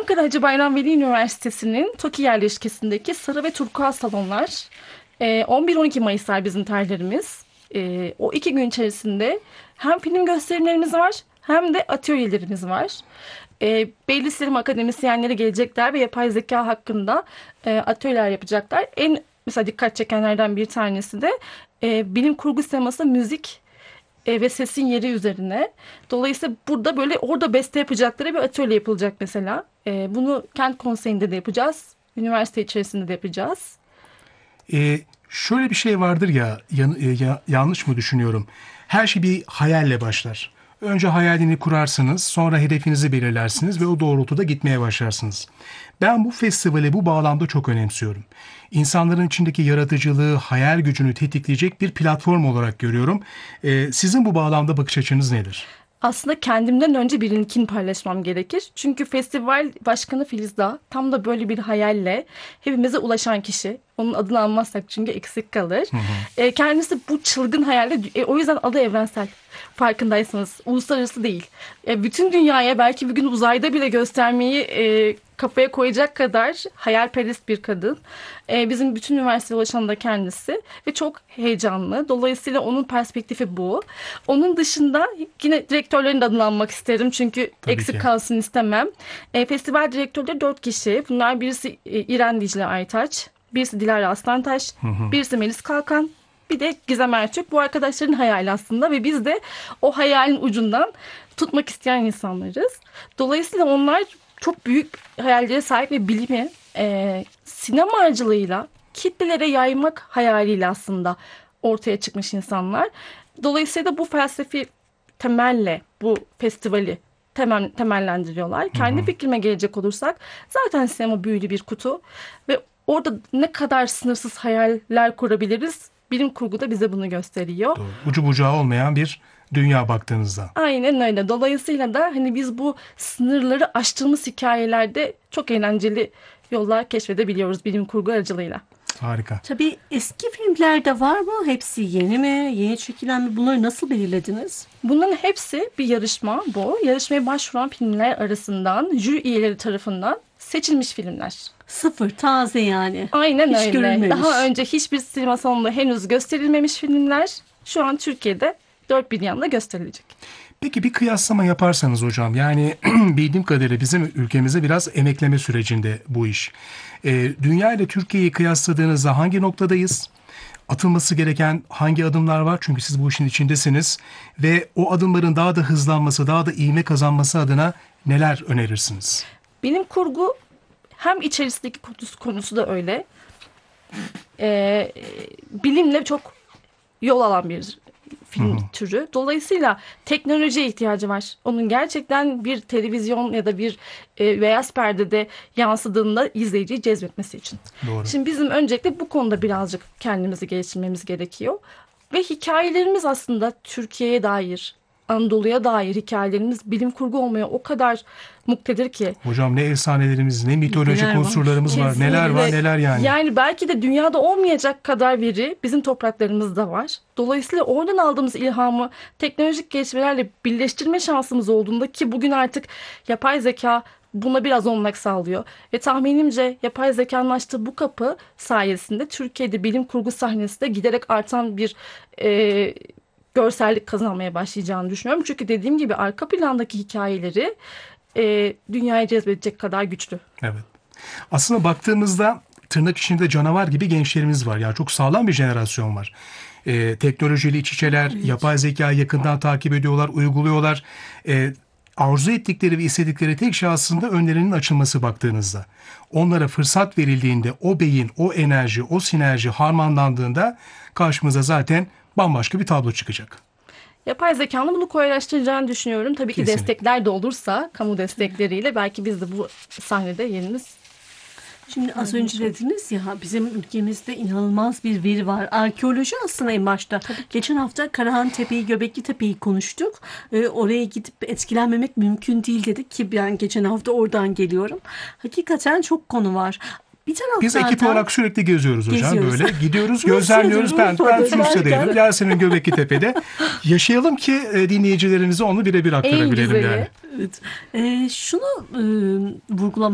Ankara Hacı Bayram Veli Üniversitesi'nin TOKİ yerleşkesindeki sarı ve turkuaz salonlar. 11-12 Mayıs'lar bizim tarihlerimiz. O 2 gün içerisinde hem film gösterimlerimiz var hem de atölyelerimiz var. Belli sinema akademisyenleri gelecekler ve yapay zeka hakkında atölyeler yapacaklar. Mesela dikkat çekenlerden bir tanesi de bilim kurgu sineması, müzik ve sesin yeri üzerine. Dolayısıyla burada böyle orada beste yapacakları bir atölye yapılacak mesela. Bunu kent konseyinde de yapacağız. Üniversite içerisinde de yapacağız. Şöyle bir şey vardır ya, yanlış mı düşünüyorum? Her şey bir hayalle başlar. Önce hayalini kurarsınız, sonra hedefinizi belirlersiniz ve o doğrultuda gitmeye başlarsınız. Ben bu festivali bu bağlamda çok önemsiyorum. İnsanların içindeki yaratıcılığı, hayal gücünü tetikleyecek bir platform olarak görüyorum. Sizin bu bağlamda bakış açınız nedir? Aslında kendimden önce birininkini paylaşmam gerekir. Çünkü festival başkanı Filiz Dağ tam da böyle bir hayalle hepimize ulaşan kişi. Onun adını almazsak çünkü eksik kalır. Hı hı. Kendisi bu çılgın hayalle, o yüzden adı evrensel. Farkındaysanız uluslararası değil. Bütün dünyaya belki bir gün uzayda bile göstermeyi kafaya koyacak kadar hayalperest bir kadın. Bizim bütün üniversiteye ulaşan da kendisi ve çok heyecanlı. Dolayısıyla onun perspektifi bu. Onun dışında yine direktörlerin de adını almak isterim çünkü Tabii eksik ki. kalsın istemem. Festival direktörleri 4 kişi. Bunlar birisi İren Dicle Aytaç, birisi Dilara Aslantaş, birisi Melis Kalkan, bir de Gizem Erçök. Bu arkadaşların hayali aslında ve biz de o hayalin ucundan tutmak isteyen insanlarız. Dolayısıyla onlar çok büyük hayallere sahip ve bilimi sinema aracılığıyla kitlelere yaymak hayaliyle aslında ortaya çıkmış insanlar. Dolayısıyla bu felsefi temelle bu festivali temellendiriyorlar. Kendi fikrime gelecek olursak zaten sinema büyülü bir kutu ve orada ne kadar sınırsız hayaller kurabiliriz. Bilim kurgu da bize bunu gösteriyor. Doğru. Ucu bucağı olmayan bir dünya baktığınızda. Aynen öyle. Dolayısıyla da hani biz bu sınırları aştığımız hikayelerde çok eğlenceli yollar keşfedebiliyoruz bilim kurgu aracılığıyla. Harika. Tabii eski filmler de var mı? Hepsi yeni mi? Yeni çekilen mi? Bunları nasıl belirlediniz? Bunların hepsi bir yarışma bu. Yarışmaya başvuran filmler arasından jüri üyeleri tarafından seçilmiş filmler. Sıfır, taze yani. Aynen Hiç öyle. görülmemiş. Daha önce hiçbir sinema salonunda henüz gösterilmemiş filmler şu an Türkiye'de dört bir yanda gösterilecek. Peki bir kıyaslama yaparsanız hocam, yani bildiğim kadarıyla bizim ülkemizde biraz emekleme sürecinde bu iş. Dünya ile Türkiye'yi kıyasladığınızda hangi noktadayız? Atılması gereken hangi adımlar var? Çünkü siz bu işin içindesiniz ve o adımların daha da hızlanması, daha da ivme kazanması adına neler önerirsiniz? Bilim kurgu hem içerisindeki konusu da öyle. Bilimle çok yol alan bir film türü. Dolayısıyla teknolojiye ihtiyacı var. Onun gerçekten bir televizyon ya da bir beyaz perdede yansıdığında izleyiciyi cezbetmesi için. Doğru. Şimdi bizim öncelikle bu konuda birazcık kendimizi geliştirmemiz gerekiyor. Ve hikayelerimiz aslında Türkiye'ye dair, Anadolu'ya dair hikayelerimiz bilim kurgu olmaya o kadar muktedir ki. Hocam ne efsanelerimiz, ne mitolojik Neler var? unsurlarımız var. Neler var, Kesinlikle. neler yani. Yani belki de dünyada olmayacak kadar veri bizim topraklarımızda var. Dolayısıyla oradan aldığımız ilhamı teknolojik gelişmelerle birleştirme şansımız olduğunda ki bugün artık yapay zeka buna biraz olanak sağlıyor. Ve tahminimce yapay zekanın açtığı bu kapı sayesinde Türkiye'de bilim kurgu sahnesinde giderek artan bir görsellik kazanmaya başlayacağını düşünüyorum. Çünkü dediğim gibi arka plandaki hikayeleri dünyaya cezbedecek kadar güçlü. Evet. Aslında baktığımızda tırnak içinde canavar gibi gençlerimiz var. Yani çok sağlam bir jenerasyon var. Teknolojiyle iç içeler, yapay zekayı yakından takip ediyorlar, uyguluyorlar. Arzu ettikleri ve istedikleri tek şey aslında önlerinin açılması baktığınızda. Onlara fırsat verildiğinde o beyin, o enerji, o sinerji harmanlandığında karşımıza zaten bambaşka bir tablo çıkacak. Yapay zekanın bunu kolaylaştıracağını düşünüyorum. Tabii ki Kesinlikle. destekler de olursa, kamu destekleriyle belki biz de bu sahnede yerimiz. Şimdi az önce dediniz ya bizim ülkemizde inanılmaz bir veri var. Arkeoloji aslında en başta. Geçen hafta Karahan Tepe'yi, Göbekli Tepe'yi konuştuk. Oraya gidip etkilenmemek mümkün değil dedik ki ben geçen hafta oradan geliyorum. Hakikaten çok konu var. Bir Biz ekip taraflardan olarak sürekli geziyoruz hocam. Geziyoruz. Böyle gidiyoruz, Nasıl gözlemliyoruz. Ben Urfa'da, Susya'dayım. derken? Yasemin Göbekli Tepe'de. Yaşayalım ki dinleyicilerimize onu birebir En aktarabilelim güzeli. yani. evet. Şunu vurgulamak